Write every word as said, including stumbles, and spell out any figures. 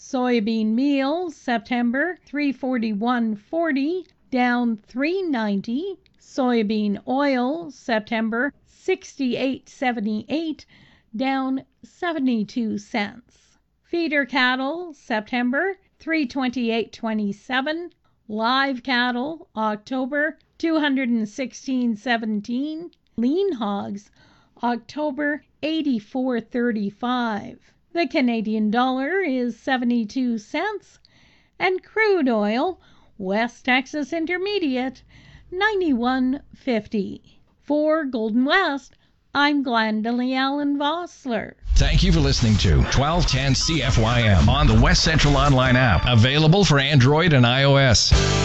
Soybean meal, September, three forty-one forty, down three ninety. Soybean oil, September, sixty-eight seventy-eight, down seventy-two cents. Feeder cattle, September, three twenty-eight twenty-seven. Live cattle, October, two sixteen seventeen. Lean hogs, October, eighty-four thirty-five. The Canadian dollar is seventy-two cents, and crude oil, West Texas Intermediate, ninety-one fifty. For Golden West, I'm Glendalee Allen Vossler. Thank you for listening to twelve ten C F Y M on the West Central Online app, available for Android and iOS.